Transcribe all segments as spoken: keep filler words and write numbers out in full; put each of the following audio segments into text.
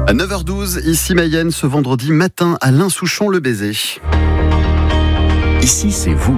À neuf heures douze, ici Mayenne, ce vendredi matin, Alain Souchon-le-Baiser. Ici, c'est vous.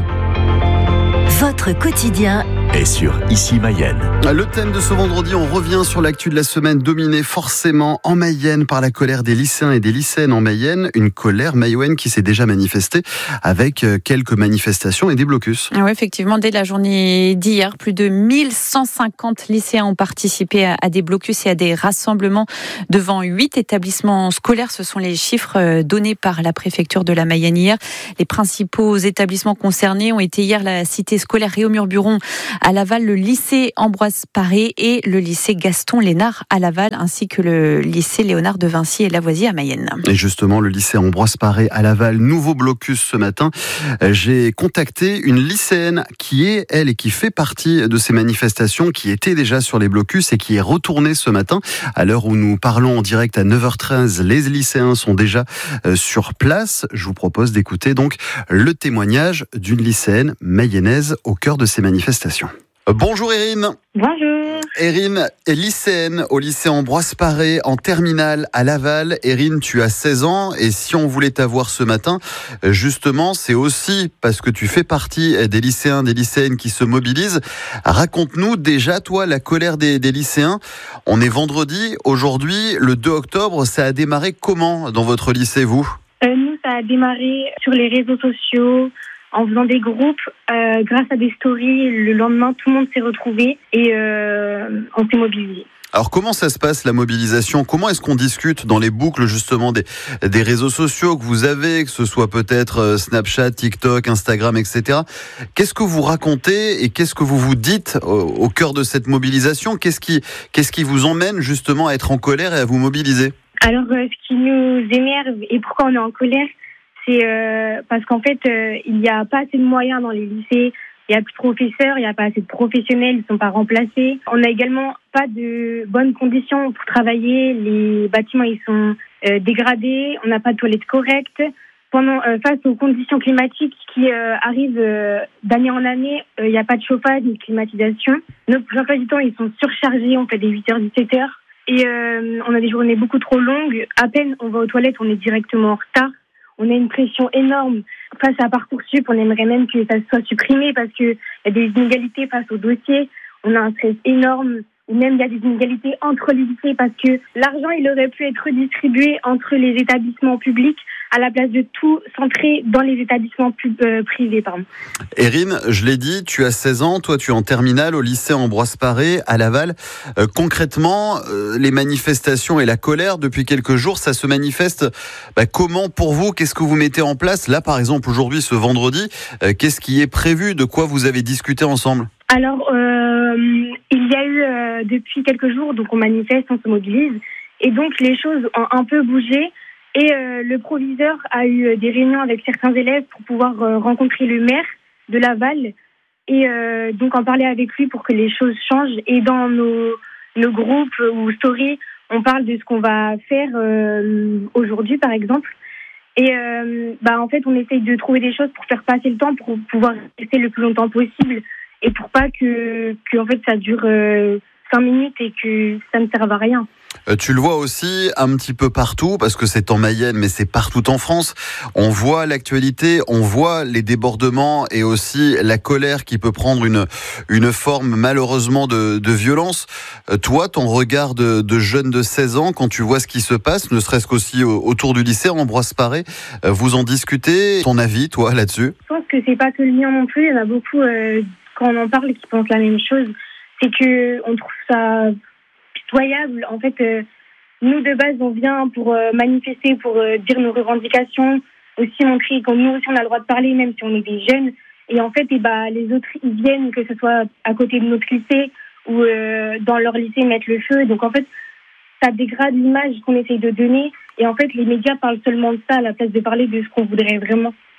Votre quotidien Et sur Ici Mayenne. Le thème de ce vendredi, on revient sur l'actu de la semaine, dominée forcément en Mayenne par la colère des lycéens et des lycéennes en Mayenne. Une colère mayennes qui s'est déjà manifestée avec quelques manifestations et des blocus. Oui, effectivement, dès la journée d'hier, plus de mille cent cinquante lycéens ont participé à des blocus et à des rassemblements devant huit établissements scolaires. Ce sont les chiffres donnés par la préfecture de la Mayenne hier. Les principaux établissements concernés ont été hier la cité scolaire Réaumur-Buron à Laval, le lycée Ambroise Paré et le lycée Gaston Lénard à Laval, ainsi que le lycée Léonard de Vinci et Lavoisier à Mayenne. Et justement, le lycée Ambroise Paré à Laval, nouveau blocus ce matin. J'ai contacté une lycéenne qui est, elle, et qui fait partie de ces manifestations, qui était déjà sur les blocus et qui est retournée ce matin. À l'heure où nous parlons en direct à neuf heures treize, les lycéens sont déjà sur place. Je vous propose d'écouter donc le témoignage d'une lycéenne mayonnaise au cœur de ces manifestations. Bonjour Erin. Bonjour. Erin est lycéenne au lycée Ambroise Paré en terminale à Laval. Erin, tu as seize ans et si on voulait t'avoir ce matin, justement, c'est aussi parce que tu fais partie des lycéens, des lycéennes qui se mobilisent. Raconte-nous déjà, toi, la colère des, des lycéens. On est vendredi, aujourd'hui, le deux octobre, ça a démarré comment dans votre lycée, vous ? euh, Nous, ça a démarré sur les réseaux sociaux, en faisant des groupes, euh, grâce à des stories. Le lendemain, tout le monde s'est retrouvé et euh, on s'est mobilisé. Alors comment ça se passe la mobilisation ? Comment est-ce qu'on discute dans les boucles justement des, des réseaux sociaux que vous avez, que ce soit peut-être Snapchat, TikTok, Instagram, et cetera. Qu'est-ce que vous racontez et qu'est-ce que vous vous dites au, au cœur de cette mobilisation ? Qu'est-ce qui, qu'est-ce qui vous emmène justement à être en colère et à vous mobiliser ? Alors euh, ce qui nous énerve et pourquoi on est en colère, c'est euh, parce qu'en fait, euh, il n'y a pas assez de moyens dans les lycées, il n'y a plus de professeurs, il n'y a pas assez de professionnels, ils ne sont pas remplacés. On n'a également pas de bonnes conditions pour travailler, les bâtiments ils sont euh, dégradés, on n'a pas de toilettes correctes. Pendant, euh, face aux conditions climatiques qui euh, arrivent euh, d'année en année, il euh, n'y a pas de chauffage ni de climatisation. Nos emplois du temps ils sont surchargés, on fait des huit heures, dix-sept heures. Et euh, on a des journées beaucoup trop longues. À peine on va aux toilettes, on est directement en retard. On a une pression énorme face à Parcoursup. On aimerait même que ça soit supprimé parce qu'il y a des inégalités face aux dossiers. On a un stress énorme. Ou même il y a des inégalités entre les lycées parce que l'argent, il aurait pu être redistribué entre les établissements publics à la place de tout centrer dans les établissements pub- euh, privés. Pardon. Erin, je l'ai dit, tu as seize ans, toi tu es en terminale au lycée Ambroise Paré à Laval. Euh, concrètement, euh, les manifestations et la colère depuis quelques jours, ça se manifeste bah, comment pour vous ? Qu'est-ce que vous mettez en place ? Là par exemple aujourd'hui, ce vendredi, euh, qu'est-ce qui est prévu ? De quoi vous avez discuté ensemble ? Alors, euh, il y a eu euh, depuis quelques jours, donc on manifeste, on se mobilise, et donc les choses ont un peu bougé. Et euh, le proviseur a eu des réunions avec certains élèves pour pouvoir euh, rencontrer le maire de Laval et euh, donc en parler avec lui pour que les choses changent. Et dans nos, nos groupes ou stories, on parle de ce qu'on va faire euh, aujourd'hui, par exemple. Et euh, bah, en fait, on essaye de trouver des choses pour faire passer le temps, pour pouvoir rester le plus longtemps possible et pour pas que, que en fait, ça dure euh, cinq minutes et que ça ne serve à rien. Tu le vois aussi un petit peu partout, parce que c'est en Mayenne, mais c'est partout en France. On voit l'actualité, on voit les débordements et aussi la colère qui peut prendre une, une forme malheureusement de, de violence. Toi, ton regard de, de jeune de seize ans, quand tu vois ce qui se passe, ne serait-ce qu'aussi autour du lycée Ambroise Paré, vous en discutez. Ton avis, toi, là-dessus ? Je pense que c'est pas que le mien non plus. Il y en a beaucoup, euh, quand on en parle, qui pensent la même chose. C'est que on trouve ça pitoyable. En fait, euh, nous de base, on vient pour euh, manifester, pour euh, dire nos revendications, aussi montrer que nous aussi on a le droit de parler, même si on est des jeunes. Et en fait, et bah, les autres, ils viennent, que ce soit à côté de notre lycée ou euh, dans leur lycée, mettre le feu. Donc en fait, ça dégrade l'image qu'on essaye de donner. Et en fait, les médias parlent seulement de ça à la place de parler de ce qu'on voudrait vraiment.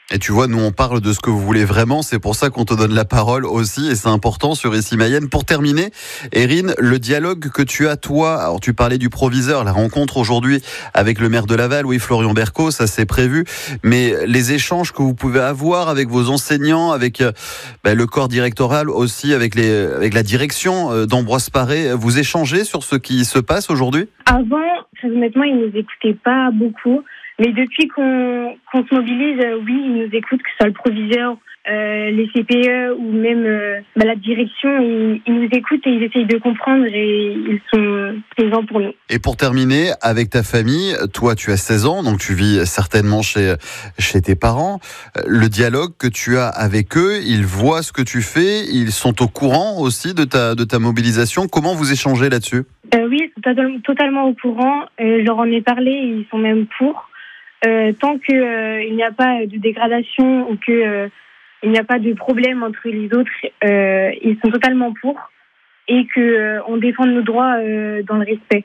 Et tu vois, nous on parle de ce que vous voulez vraiment, c'est pour ça qu'on te donne la parole aussi, et c'est important sur Ici Mayenne. Pour terminer, Erin, le dialogue que tu as toi, alors tu parlais du proviseur, la rencontre aujourd'hui avec le maire de Laval, oui, Florian Berco, ça c'est prévu, mais les échanges que vous pouvez avoir avec vos enseignants, avec ben, le corps directoral aussi, avec, les, avec la direction d'Ambroise Paré, vous échangez sur ce qui se passe aujourd'hui ? Avant, très honnêtement, ils ne nous écoutaient pas beaucoup. Mais depuis qu'on, qu'on se mobilise, euh, oui, ils nous écoutent, que ce soit le proviseur, euh, les C P E ou même euh, bah, la direction, ils, ils nous écoutent et ils essayent de comprendre et ils sont présents pour nous. Et pour terminer, avec ta famille, toi tu as seize ans, donc tu vis certainement chez, chez tes parents. Le dialogue que tu as avec eux, ils voient ce que tu fais, ils sont au courant aussi de ta, de ta mobilisation. Comment vous échangez là-dessus ? euh, Oui, ils sont totalement au courant. Euh, je leur en ai parlé et ils sont même pour. Euh, tant qu'il euh, n'y a pas de dégradation ou qu'il euh, n'y a pas de problème entre les autres, euh, ils sont totalement pour et qu'on euh, défende nos droits euh, dans le respect.